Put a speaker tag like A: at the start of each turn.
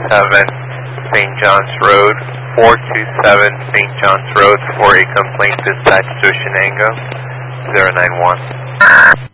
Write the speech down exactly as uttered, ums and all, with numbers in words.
A: seven Saint John's Road, four two seven Saint John's Road for a complaint dispatch to Shenango, zero nine one.